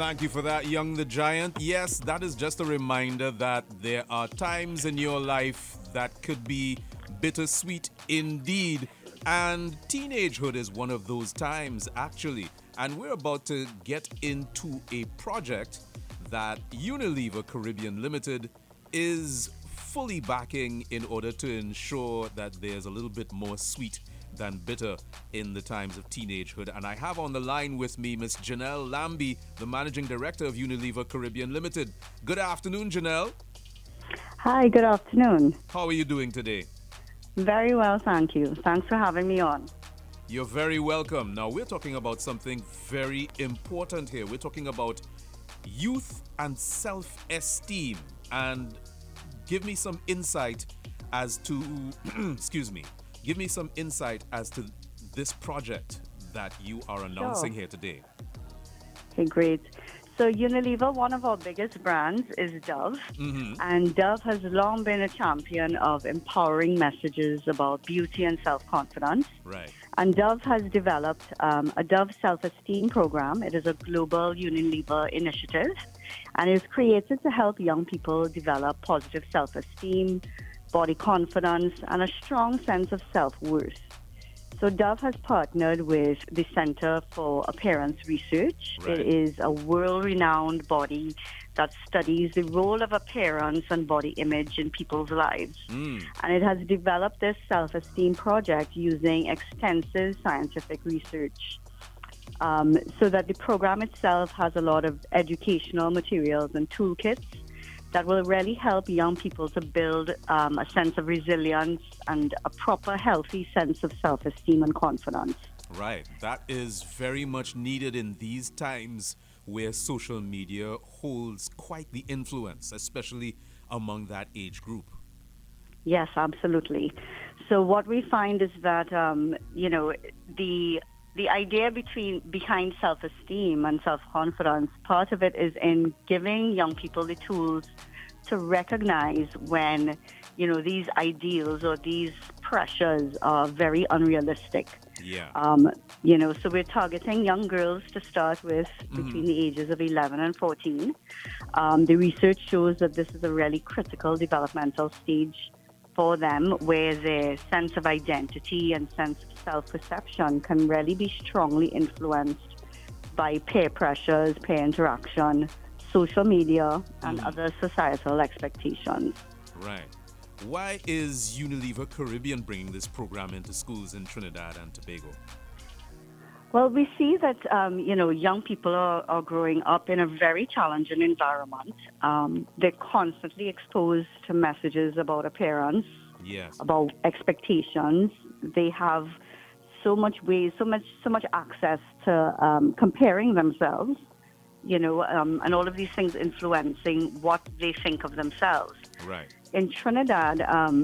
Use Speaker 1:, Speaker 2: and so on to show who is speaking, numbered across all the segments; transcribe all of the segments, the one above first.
Speaker 1: Thank you for that, Young the Giant. Yes, that is just a reminder that there are times in your life that could be bittersweet indeed. And teenagehood is one of those times, actually. And we're about to get into a project that Unilever Caribbean Limited is fully backing in order to ensure that there's a little bit more sweet than bitter in the times of teenagehood. And I have on the line with me Miss Janelle Lambie, the Managing Director of Unilever Caribbean Limited. Good afternoon, Janelle.
Speaker 2: Hi, good afternoon.
Speaker 1: How are you doing today?
Speaker 2: Very well, thank you. Thanks for having me on.
Speaker 1: You're very welcome. Now, we're talking about something very important here. We're talking about youth and self-esteem. And give me some insight as to, give me some insight as to this project that you are announcing here today.
Speaker 2: Okay, great. So Unilever, one of our biggest brands is Dove, and Dove has long been a champion of empowering messages about beauty and self-confidence.
Speaker 1: Right.
Speaker 2: And Dove has developed a Dove self-esteem program. It is a global Unilever initiative, and it is created to help young people develop positive self-esteem, body confidence, and a strong sense of self-worth. So Dove has partnered with the Center for Appearance Research.
Speaker 1: Right.
Speaker 2: It is a world-renowned body that studies the role of appearance and body image in people's lives. And it has developed this self-esteem project using extensive scientific research. So that the program itself has a lot of educational materials and toolkits that will really help young people to build a sense of resilience and a proper, healthy sense of self-esteem and confidence.
Speaker 1: Right. That is very much needed in these times where social media holds quite the influence, especially among that age group.
Speaker 2: Yes, absolutely. So what we find is that, the idea behind self-esteem and self-confidence, part of it is in giving young people the tools to recognize when, these ideals or these pressures are very unrealistic.
Speaker 1: Yeah.
Speaker 2: So we're targeting young girls to start with between the ages of 11 and 14. The research shows that this is a really critical developmental stage for them, where their sense of identity and sense of self-perception can really be strongly influenced by peer pressures, peer interaction, social media, and other societal expectations.
Speaker 1: Right. Why is Unilever Caribbean bringing this program into schools in Trinidad and Tobago?
Speaker 2: Well, we see that, young people are growing up in a very challenging environment. They're constantly exposed to messages about appearance,
Speaker 1: Yes.
Speaker 2: about expectations. They have so much access to comparing themselves, and all of these things influencing what they think of themselves.
Speaker 1: Right.
Speaker 2: In Trinidad,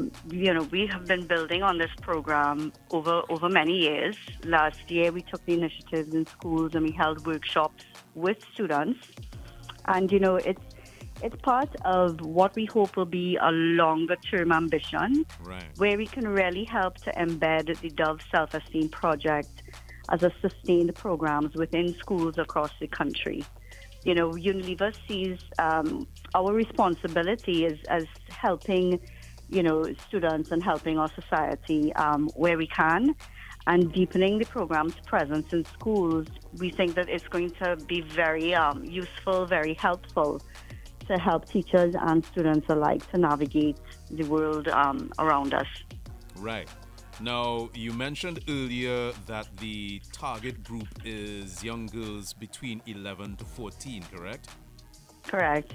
Speaker 2: we have been building on this program over many years. Last year, we took the initiatives in schools and we held workshops with students. And, it's part of what we hope will be a longer-term ambition,
Speaker 1: Right.
Speaker 2: where we can really help to embed the Dove Self-Esteem Project as a sustained programs within schools across the country. Unilever sees our responsibility as helping, students and helping our society where we can, and deepening the program's presence in schools. We think that it's going to be very useful, very helpful to help teachers and students alike to navigate the world around us.
Speaker 1: Right. Now, you mentioned earlier that the target group is young girls between 11 to 14, correct?
Speaker 2: Correct.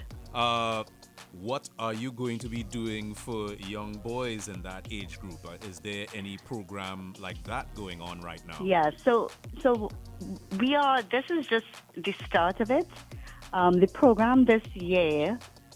Speaker 1: What are you going to be doing for young boys in that age group? Is there any program like that going on right now?
Speaker 2: Yeah, so this is just the start of it. The program this year